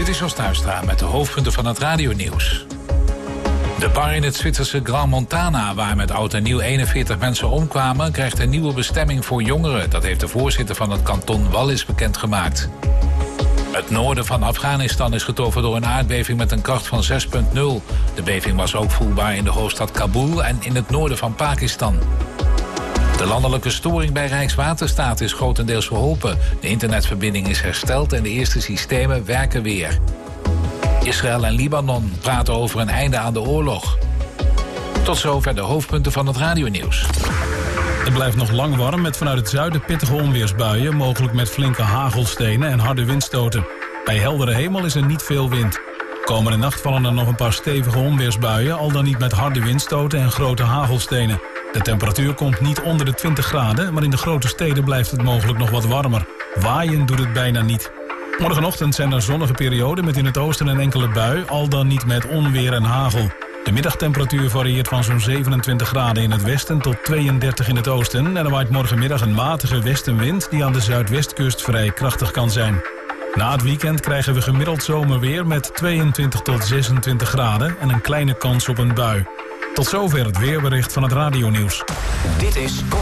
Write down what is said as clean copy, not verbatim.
Dit is Jos Thuistra met de hoofdpunten van het radionieuws. De bar in het Zwitserse Grand Montana, waar met oud en nieuw 41 mensen omkwamen, krijgt een nieuwe bestemming voor jongeren. Dat heeft de voorzitter van het kanton Wallis bekendgemaakt. Het noorden van Afghanistan is getroffen door een aardbeving met een kracht van 6,0. De beving was ook voelbaar in de hoofdstad Kabul en in het noorden van Pakistan. De landelijke storing bij Rijkswaterstaat is grotendeels verholpen. De internetverbinding is hersteld en de eerste systemen werken weer. Israël en Libanon praten over een einde aan de oorlog. Tot zover de hoofdpunten van het radionieuws. Het blijft nog lang warm met vanuit het zuiden pittige onweersbuien, mogelijk met flinke hagelstenen en harde windstoten. Bij heldere hemel is er niet veel wind. Komende nacht vallen er nog een paar stevige onweersbuien, al dan niet met harde windstoten en grote hagelstenen. De temperatuur komt niet onder de 20 graden, maar in de grote steden blijft het mogelijk nog wat warmer. Waaien doet het bijna niet. Morgenochtend zijn er zonnige perioden met in het oosten een enkele bui, al dan niet met onweer en hagel. De middagtemperatuur varieert van zo'n 27 graden in het westen tot 32 in het oosten. En er waait morgenmiddag een matige westenwind die aan de zuidwestkust vrij krachtig kan zijn. Na het weekend krijgen we gemiddeld zomerweer met 22 tot 26 graden en een kleine kans op een bui. Tot zover het weerbericht van het radionieuws. Dit is